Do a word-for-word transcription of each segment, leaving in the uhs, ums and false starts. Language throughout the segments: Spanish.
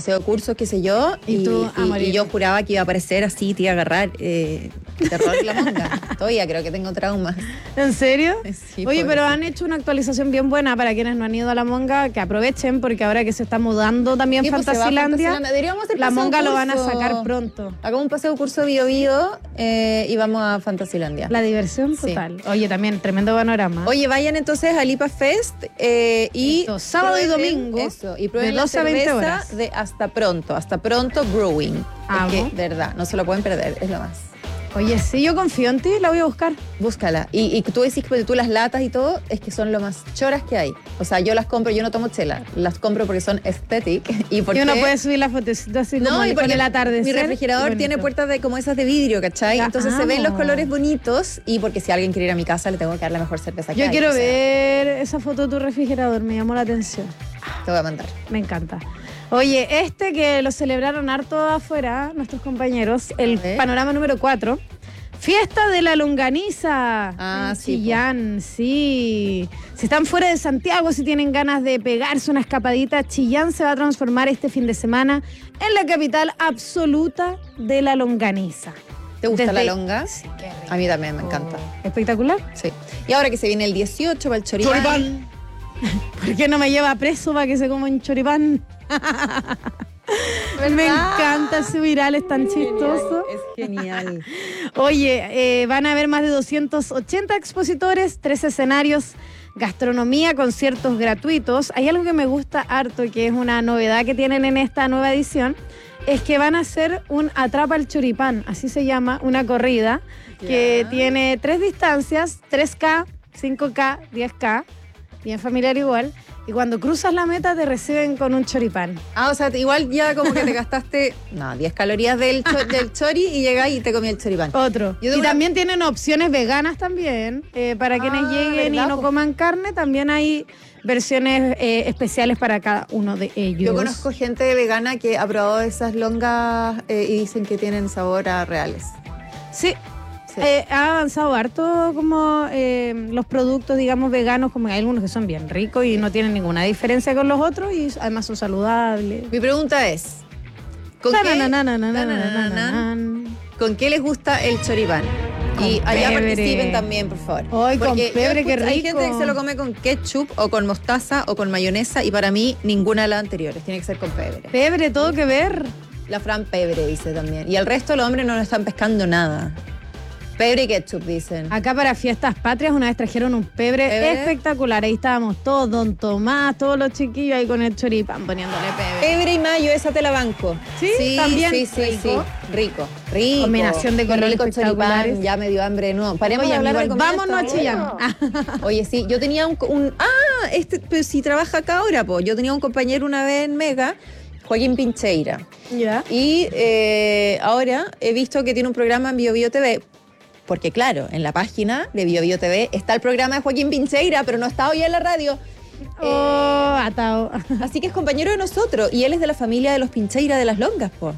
paseo de cursos, qué sé yo, y, y, tú, y, y yo juraba que iba a aparecer así, te iba a agarrar, eh, terror la monga. Todavía creo que tengo traumas. ¿En serio? Sí, Oye, pero pobrecita. han hecho una actualización bien buena para quienes no han ido a la monga, que aprovechen, porque ahora que se está mudando también Sí, pues, se va a Fantasilandia, Fantasilandia. Deberíamos hacer la paseo monga lo van a curso. sacar pronto. Hagamos un paseo curso Bio Bio eh, y vamos a Fantasilandia. La diversión Sí. total. Oye, también, tremendo panorama. Oye, vayan entonces al I P A Fest eh, y Esto, sábado y prueben domingo, eso, y prueben de la doce a veinte cerveza horas. de Hasta Pronto, Hasta Pronto Brewing. Ah, es que, ¿no? de verdad, no se lo pueden perder, es lo más. Oye, sí, yo confío en ti, la voy a buscar. Búscala. Y, y tú decís que tú las latas y todo, es que son lo más choras que hay. O sea, yo las compro, yo no tomo chela, las compro porque son aesthetic. Y, porque, Y uno puede subir la fotocita así como y con porque el atardecer. mi refrigerador Qué tiene bonito. puertas de como esas de vidrio, ¿cachai? Ya, Entonces se ven los amo. colores bonitos y porque si alguien quiere ir a mi casa le tengo que dar la mejor cerveza que Yo hay. quiero o sea, ver esa foto de tu refrigerador, me llamó la atención. Te voy a mandar. Me encanta. Oye, este que lo celebraron harto afuera, nuestros compañeros, el A ver. panorama número cuatro. Fiesta de la longaniza. Ah, en sí, po. Chillán, sí. Si están fuera de Santiago, si tienen ganas de pegarse una escapadita, Chillán se va a transformar este fin de semana en la capital absoluta de la longaniza. ¿Te gusta Desde- la longa? Sí, qué rico. A mí también me encanta. Espectacular. Sí. Y ahora que se viene el dieciocho para el choripán. ¿Por qué no me lleva preso para que se coma un choripán? Me encanta ese viral, es tan chistoso. Es genial. Oye, eh, van a haber más de doscientos ochenta expositores, tres escenarios, gastronomía, conciertos gratuitos. Hay algo que me gusta harto, que es una novedad que tienen en esta nueva edición, es que van a hacer un Atrapa el Choripán, así se llama, una corrida que Ya. tiene tres distancias, tres K, cinco K, diez K, bien familiar igual, y cuando cruzas la meta te reciben con un choripán. Ah, o sea, igual ya como que te gastaste, no, diez calorías del, cho- del chori y llegas y te comí el choripán. Otro. Yo tengo Y una- también tienen opciones veganas también. eh, para quienes Ah, lleguen y ¿verdad, no po? coman carne, también hay versiones eh, especiales para cada uno de ellos. Yo conozco gente vegana que ha probado esas longas eh, y dicen que tienen sabor a reales. Sí. Sí. Eh, ha avanzado harto como eh, los productos, digamos, veganos, como hay algunos que son bien ricos y no tienen ninguna diferencia con los otros y además son saludables. Mi pregunta es, ¿con qué, Tananananananananan. ¿con qué les gusta el choripán? Y Con allá pebre. participen también, por favor. Ay, con Porque yo pebre, qué escucho- Hay rico. gente que se lo come con ketchup o con mostaza o con mayonesa y para mí ninguna de las anteriores. Tiene que ser con pebre. Pebre, todo que ver. La Fran pebre dice también. Y el resto de los hombres no lo están pescando nada. Pebre y ketchup dicen. Acá para Fiestas Patrias una vez trajeron un pebre, ¿Pebre? espectacular. Ahí estábamos todos, don Tomás, todos los chiquillos ahí con el choripán poniéndole pebre. Pebre y mayo, esa te la banco. Sí, también Sí, sí, rico. sí. Rico. Rico. Combinación de Qué colores rico espectaculares. choripán. Ya me dio hambre de nuevo. Paremos Oye, de hablar igual, de comida vámonos a hasta Chillán. ahora. Oye, sí, yo tenía un, un- ah, este, pero si trabaja acá ahora, pues. Yo tenía un compañero una vez en Mega, Joaquín Pincheira. Ya. Y eh, ahora he visto que tiene un programa en Bio Bio T V. Porque claro, en la página de Bio Bio T V está el programa de Joaquín Pincheira, pero no está hoy en la radio. Oh, atado. Así que es compañero de nosotros. Y él es de la familia de los Pincheira de las longas, po.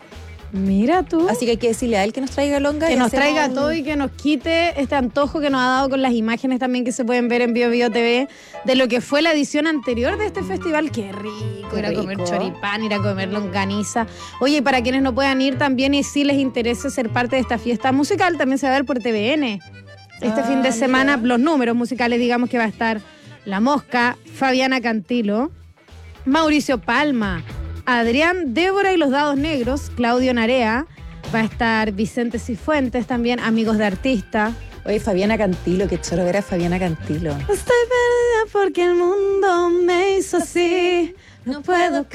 Mira tú. Así que hay que decirle a él que nos traiga longa. que y nos hacemos traiga un- todo y que nos quite este antojo que nos ha dado con las imágenes también que se pueden ver en Bio Bio T V de lo que fue la edición anterior de este festival. Qué rico, Qué ir a comer rico. choripán, ir a comer longaniza. Oye, y para quienes no puedan ir también y si les interese ser parte de esta fiesta musical, también se va a ver por T V N. Este Ah, fin de mira. semana, los números musicales, digamos que va a estar La Mosca, Fabiana Cantilo, Mauricio Palma, Adrián, Débora y los Dados Negros, Claudio Narea, va a estar Vicente Cifuentes también, amigos de artista. Oye, Fabiana Cantilo, qué choro ver a Fabiana Cantilo. Estoy perdida porque el mundo me hizo así, no puedo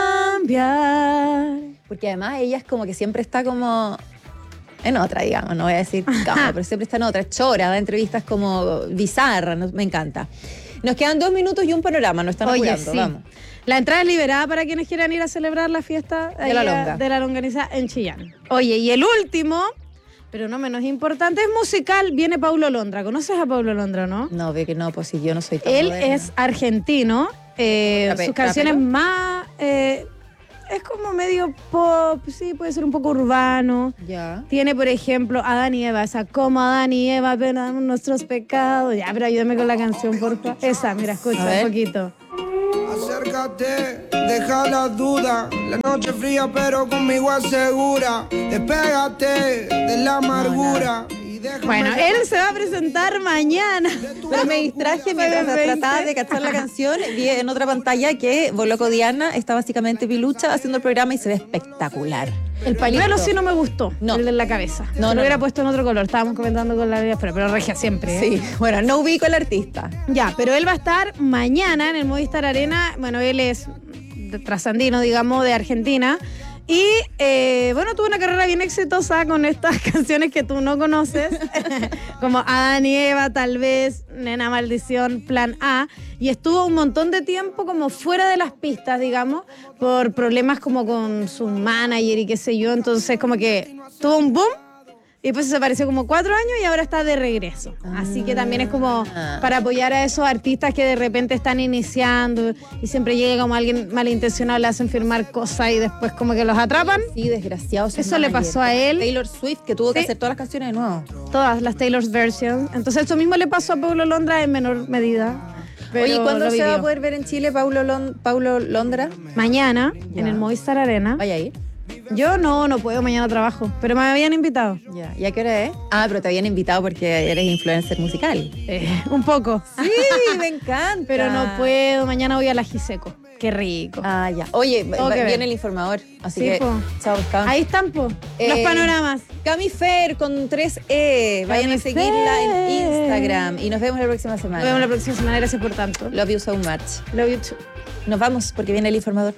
cambiar. Porque además ella es como que siempre está como en otra, digamos, no voy a decir cama, pero siempre está en otra, es chora, da entrevistas como bizarra, no- me encanta. Nos quedan dos minutos y un panorama, nos están Oye, apurando, sí. vamos. La entrada es liberada para quienes quieran ir a celebrar la fiesta De la ahí, longa. de la longaniza en Chillán. Oye, y el último, pero no menos importante, es musical, viene Paulo Londra. ¿Conoces a Paulo Londra, no? No, ve que no, pues si yo no soy tan Él moderna. es argentino. eh, Trape- sus canciones trapero. más... eh, es como medio pop, sí, puede ser un poco urbano. Ya. Tiene, por ejemplo, Adán y Eva, esa como Adán y Eva, perdonamos nuestros pecados. Ya, pero ayúdame con la canción, por favor. Esa, mira, escucha A ver. un poquito. Acerca Despégate, deja las dudas. La noche fría pero conmigo asegura. Despégate de la amargura. Bueno, él se va a presentar mañana. Pero me distraje mientras trataba de cachar la canción. Vi en otra pantalla que Boloco Diana está básicamente pilucha haciendo el programa y se ve espectacular. El pañuelo sí no me gustó, no. El de la cabeza. No, lo no, hubiera no. puesto en otro color. Estábamos comentando con la vida, pero, pero regia siempre. ¿eh? Sí, bueno, no ubico al artista. Ya, pero él va a estar mañana en el Movistar Arena. Bueno, él es de trasandino, digamos, de Argentina. Y eh, bueno, tuvo una carrera bien exitosa con estas canciones que tú no conoces, como Adán y Eva, tal vez, Nena Maldición, Plan A. Y estuvo un montón de tiempo como fuera de las pistas, digamos, por problemas como con su manager y qué sé yo. Entonces como que tuvo un boom y después se desapareció como cuatro años y ahora está de regreso. Así que también es como para apoyar a esos artistas que de repente están iniciando y siempre llega como alguien malintencionado, le hacen firmar cosas y después como que los atrapan. Sí, desgraciados. Eso le pasó a él. Taylor Swift, que tuvo que Sí. hacer todas las canciones de nuevo. Todas las Taylor's versions. Entonces eso mismo le pasó a Paulo Londra en menor medida. Pero Oye, ¿cuándo lo se va a vivió. poder ver en Chile Paulo, Lon- Paulo Londra? Mañana, Ya. en el Movistar Arena. ¿Vaya a ir? Yo no, no puedo, mañana trabajo, pero me habían invitado. Ya. ¿Y a qué hora es? Ah, pero te habían invitado porque eres influencer musical. Eh, un poco. Sí, me encanta. Pero no puedo, mañana voy a la Giseco. Qué rico. Ah, ya. Oye, Tengo va- que ver. viene el informador. Así Sí, que, po. chao, Cam. Ahí están, po, Eh, los panoramas. Cami Fer con tres E. Vayan Cami a seguirla en Fer. Instagram. Y nos vemos la próxima semana. Nos vemos la próxima semana, gracias por tanto. Love you so much. Love you too. Nos vamos porque viene el informador.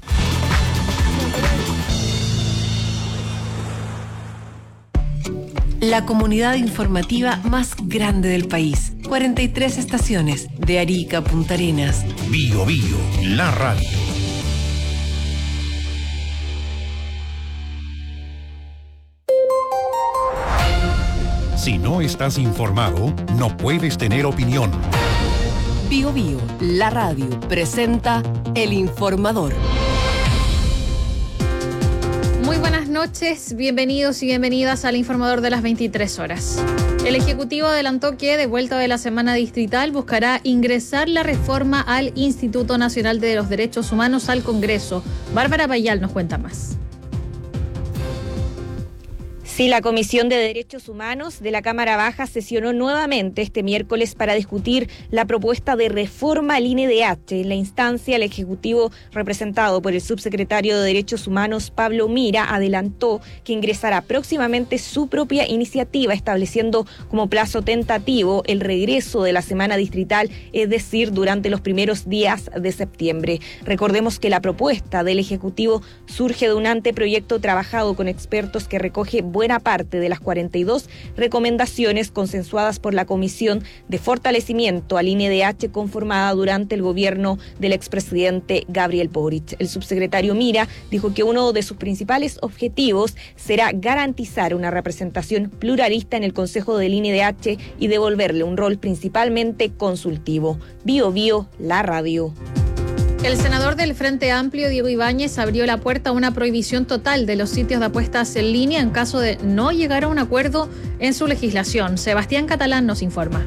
La comunidad informativa más grande del país. cuarenta y tres estaciones, de Arica a Punta Arenas. Bio Bio, la radio. Si no estás informado, no puedes tener opinión. Bio Bio, la radio, presenta El Informador. Muy buenas noches, bienvenidos y bienvenidas al Informador de las veintitrés horas. El Ejecutivo adelantó que, de vuelta de la semana distrital, buscará ingresar la reforma al Instituto Nacional de los Derechos Humanos al Congreso. Bárbara Payal nos cuenta más. Sí, la Comisión de Derechos Humanos de la Cámara Baja sesionó nuevamente este miércoles para discutir la propuesta de reforma al I N E D H. En la instancia, el Ejecutivo, representado por el subsecretario de Derechos Humanos, Pablo Mira, adelantó que ingresará próximamente su propia iniciativa, estableciendo como plazo tentativo el regreso de la semana distrital, es decir, durante los primeros días de septiembre. Recordemos que la propuesta del Ejecutivo surge de un anteproyecto trabajado con expertos que recoge buena parte de las cuarenta y dos recomendaciones consensuadas por la Comisión de Fortalecimiento al I N E D H conformada durante el gobierno del expresidente Gabriel Boric. El subsecretario Mira dijo que uno de sus principales objetivos será garantizar una representación pluralista en el Consejo del I N E D H y devolverle un rol principalmente consultivo. Bio Bio, la radio. El senador del Frente Amplio, Diego Ibáñez, abrió la puerta a una prohibición total de los sitios de apuestas en línea en caso de no llegar a un acuerdo en su legislación. Sebastián Catalán nos informa.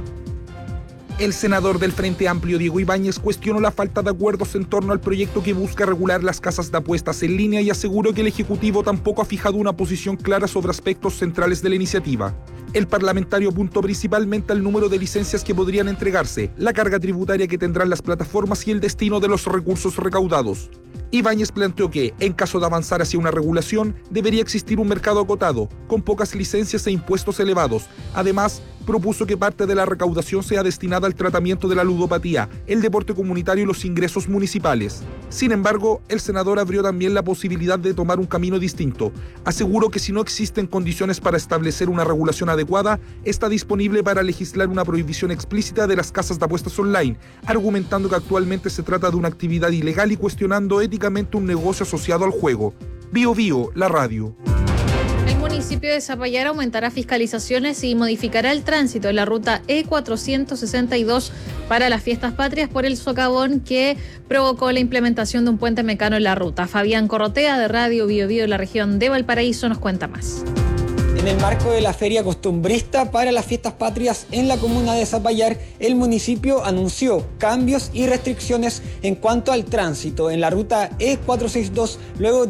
El senador del Frente Amplio, Diego Ibáñez, cuestionó la falta de acuerdos en torno al proyecto que busca regular las casas de apuestas en línea y aseguró que el Ejecutivo tampoco ha fijado una posición clara sobre aspectos centrales de la iniciativa. El parlamentario apuntó principalmente al número de licencias que podrían entregarse, la carga tributaria que tendrán las plataformas y el destino de los recursos recaudados. Ibáñez planteó que, en caso de avanzar hacia una regulación, debería existir un mercado acotado, con pocas licencias e impuestos elevados. Además, propuso que parte de la recaudación sea destinada al tratamiento de la ludopatía, el deporte comunitario y los ingresos municipales. Sin embargo, el senador abrió también la posibilidad de tomar un camino distinto. Aseguró que si no existen condiciones para establecer una regulación adecuada, está disponible para legislar una prohibición explícita de las casas de apuestas online, argumentando que actualmente se trata de una actividad ilegal y cuestionando éticamente un negocio asociado al juego. Bio Bio, la radio. El municipio de Zapallar aumentará fiscalizaciones y modificará el tránsito en la ruta E cuatrocientos sesenta y dos para las fiestas patrias por el socavón que provocó la implementación de un puente mecano en la ruta. Fabián Corrotea, de Radio Bio Bio en la región de Valparaíso, nos cuenta más. En el marco de la feria costumbrista para las fiestas patrias en la comuna de Zapallar, el municipio anunció cambios y restricciones en cuanto al tránsito en la ruta E cuatrocientos sesenta y dos luego